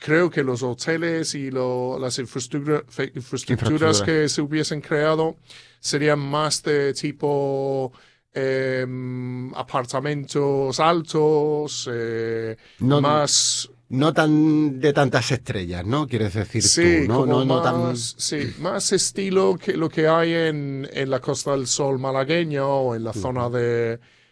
creo que los hoteles y las infraestructuras Infraestructura. que se hubiesen creado serían más de tipo apartamentos altos, No, más, no tan de tantas estrellas, ¿no? Quieres decir tú, sí, ¿no? como No, no tan. más, sí, más estilo que lo que hay en la Costa del Sol malagueña o en la zona Ujú.